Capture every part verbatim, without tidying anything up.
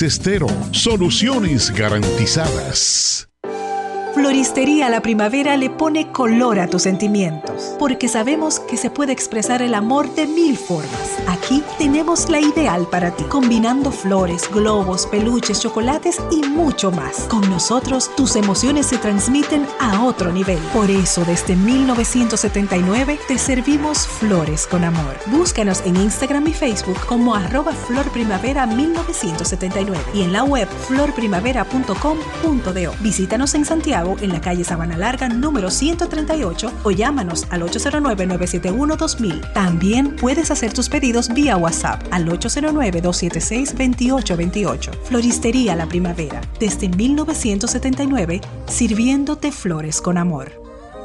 Estero, soluciones garantizadas. Floristería La Primavera le pone color a tus sentimientos, porque sabemos que se puede expresar el amor de mil formas. Aquí tenemos la ideal para ti, combinando flores, globos, peluches, chocolates y mucho más. Con nosotros, tus emociones se transmiten a otro nivel. Por eso, desde mil novecientos setenta y nueve, te servimos flores con amor. Búscanos en Instagram y Facebook como arroba florprimavera mil novecientos setenta y nueve y en la web flor primavera punto com punto do. Visítanos en Santiago, en la calle Sabana Larga, número ciento treinta y ocho, o llámanos al ocho cero nueve, nueve siete uno, dos mil. También puedes hacer tus pedidos vía WhatsApp al ocho cero nueve, dos siete seis, dos ocho dos ocho. Floristería La Primavera, desde mil novecientos setenta y nueve, sirviéndote flores con amor.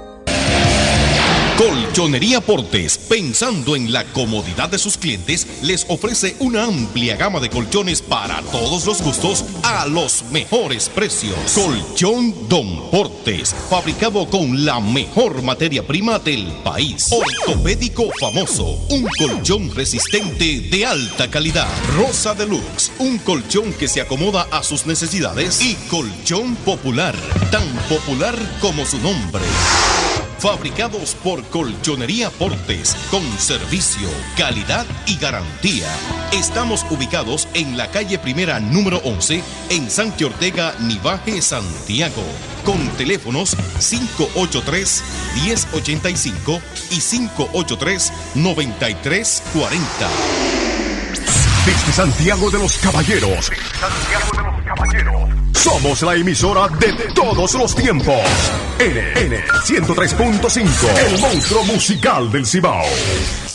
Colchonería Portes, pensando en la comodidad de sus clientes, les ofrece una amplia gama de colchones para todos los gustos a los mejores precios. Colchón Don Portes, fabricado con la mejor materia prima del país. Ortopédico Famoso, un colchón resistente de alta calidad. Rosa Deluxe, un colchón que se acomoda a sus necesidades. Y Colchón Popular, tan popular como su nombre. Fabricados por Colchonería Portes, con servicio, calidad y garantía. Estamos ubicados en la calle Primera número once, en Santi Ortega, Nivaje, Santiago. Con teléfonos cinco ocho tres, uno cero ocho cinco y cinco ocho tres, nueve tres cuatro cero. Desde Santiago de los Caballeros. Santiago de los Caballeros. Somos la emisora de todos los tiempos. N N ciento tres punto cinco. El monstruo musical del Cibao.